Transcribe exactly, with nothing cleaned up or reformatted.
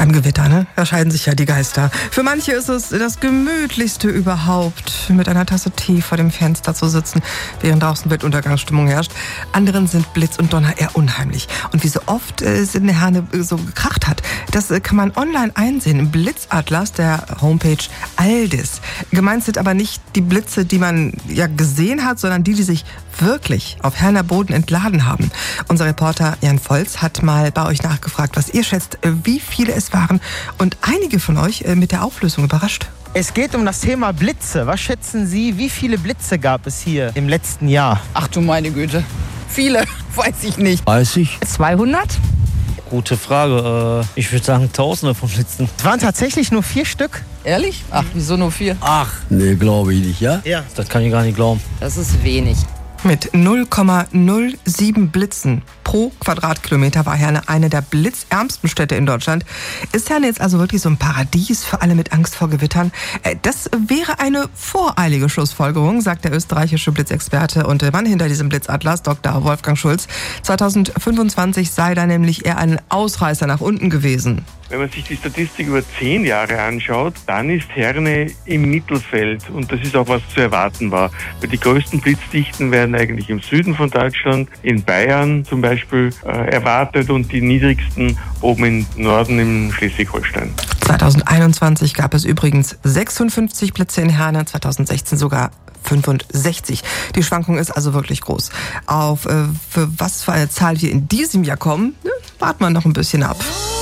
Beim Gewitter, ne? Da scheiden sich ja die Geister. Für manche ist es das Gemütlichste überhaupt, mit einer Tasse Tee vor dem Fenster zu sitzen, während draußen Weltuntergangsstimmung herrscht. Anderen sind Blitz und Donner eher unheimlich. Und wie so oft äh, es in der Herne so gekracht hat, das äh, kann man online einsehen im Blitzatlas der Homepage Aldis. Gemeint sind aber nicht die Blitze, die man ja gesehen hat, sondern die, die sich wirklich auf Herner Boden entladen haben. Unser Reporter Jan Volz hat mal bei euch nachgefragt, was ihr schätzt, wie viele es waren, und einige von euch mit der Auflösung überrascht. Es geht um das Thema Blitze. Was schätzen Sie, wie viele Blitze gab es hier im letzten Jahr? Ach du meine Güte, viele, weiß ich nicht. Weiß ich. zweihundert? Gute Frage. Ich würde sagen Tausende von Blitzen. Es waren tatsächlich nur vier Stück. Ehrlich? Ach, wieso nur vier? Ach, Nee, glaube ich nicht, ja? Ja. das kann ich gar nicht glauben. Das ist wenig. Mit null Komma null sieben Blitzen pro Quadratkilometer war Herne eine der blitzärmsten Städte in Deutschland. Ist Herne jetzt also wirklich so ein Paradies für alle mit Angst vor Gewittern? Das wäre eine voreilige Schlussfolgerung, sagt der österreichische Blitzexperte und Mann hinter diesem Blitzatlas, Doktor Wolfgang Schulz. zweitausendfünfundzwanzig sei da nämlich eher ein Ausreißer nach unten gewesen. Wenn man sich die Statistik über zehn Jahre anschaut, dann ist Herne im Mittelfeld, und das ist auch, was zu erwarten war. Weil die größten Blitzdichten werden eigentlich im Süden von Deutschland, in Bayern zum Beispiel, äh, erwartet, und die niedrigsten oben im Norden in Schleswig-Holstein. zweitausendeinundzwanzig gab es übrigens sechsundfünfzig Blitze in Herne, zweitausendsechzehn sogar fünfundsechzig. Die Schwankung ist also wirklich groß. Auf äh, für was für eine Zahl wir in diesem Jahr kommen, ne, warten wir noch ein bisschen ab.